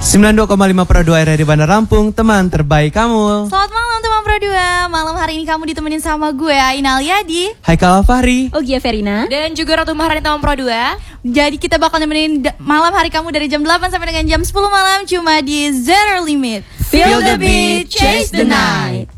92,5 Pro 2 RRI Bandar Lampung, teman terbaik kamu. Selamat malam teman Pro 2. Malam hari ini kamu ditemenin sama gue Aina Aliadi, Haikal Alfahri, Ogia Verina, dan juga Ratu Maharani teman Pro 2. Jadi kita bakal nemenin malam hari kamu dari jam 8 sampai dengan jam 10 malam cuma di Zero Limit. Feel the beat, chase the night.